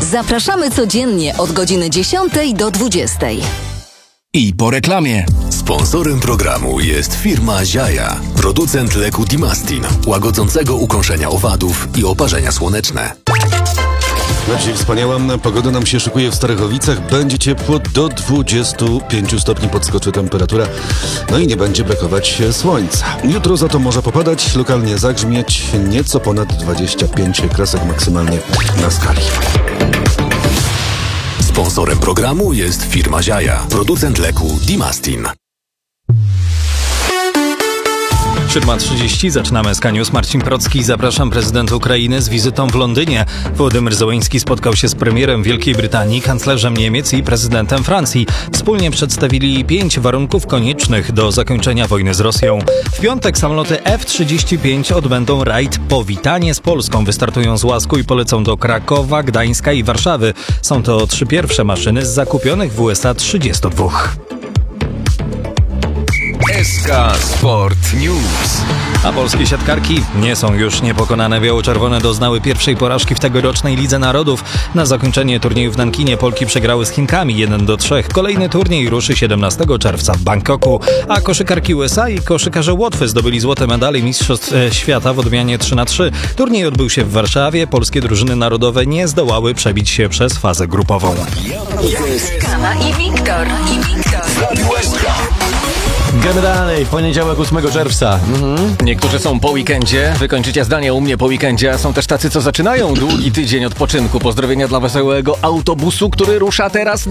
Zapraszamy codziennie od godziny 10 do 20. I po reklamie. Sponsorem programu jest firma Ziaja, producent leku Dimastin, łagodzącego ukąszenia owadów i oparzenia słoneczne. Na dzisiaj wspaniała pogoda nam się szykuje w Starachowicach. Będzie ciepło, do 25 stopni podskoczy temperatura. No i nie będzie brakować słońca. Jutro za to może popadać, lokalnie zagrzmieć nieco ponad 25 kresek maksymalnie na skali. Sponsorem programu jest firma Ziaja, producent leku Dimastin. 7:30 zaczynamy SK News. Marcin Procki. Zapraszam. Prezydent Ukrainy z wizytą w Londynie. Wołodymyr Zełenski spotkał się z premierem Wielkiej Brytanii, kanclerzem Niemiec i prezydentem Francji. Wspólnie przedstawili 5 warunków koniecznych do zakończenia wojny z Rosją. W piątek samoloty F-35 odbędą rajd Powitanie z Polską. Wystartują z Łasku i polecą do Krakowa, Gdańska i Warszawy. Są to 3 pierwsze maszyny z zakupionych w USA 32. SK Sport News. A polskie siatkarki nie są już niepokonane. Biało-czerwone doznały pierwszej porażki w tegorocznej Lidze Narodów. Na zakończenie turnieju w Nankinie Polki przegrały z Chinkami 1-3. Kolejny turniej ruszy 17 czerwca w Bangkoku. A koszykarki USA i koszykarze Łotwy zdobyli złote medale Mistrzostw Świata w odmianie 3x3. Turniej odbył się w Warszawie. Polskie drużyny narodowe nie zdołały przebić się przez fazę grupową. Kama i Wiktor. Gramy dalej, w poniedziałek 8 czerwca. Niektórzy są po weekendzie, wykończycie zdanie u mnie po weekendzie, a są też tacy, co zaczynają długi tydzień odpoczynku. Pozdrowienia dla wesołego autobusu, który rusza teraz